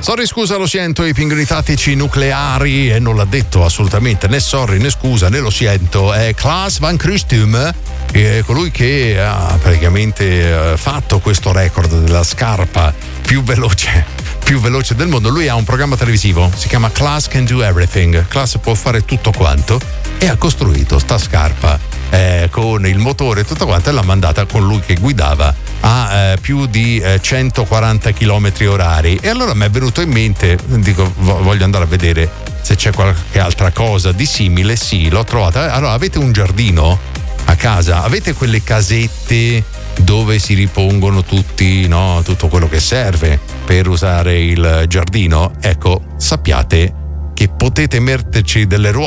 Sorry, scusa, lo siento, i pinguini tattici nucleari, e non l'ha detto assolutamente né sorry né scusa né lo siento, è Klaas van Christum, colui che ha praticamente fatto questo record della scarpa più veloce del mondo. Lui ha un programma televisivo, si chiama Klaas Can Do Everything. Klaas può fare tutto quanto e ha costruito sta scarpa con il motore e tutto quanto, e l'ha mandata con lui che guidava a più di 140 km orari. E allora mi è venuto in mente, dico, voglio andare a vedere se c'è qualche altra cosa di simile. Sì, l'ho trovata. Allora, avete un giardino a casa? Avete quelle casette dove si ripongono tutto quello che serve per usare il giardino? Ecco, sappiate che potete metterci delle ruote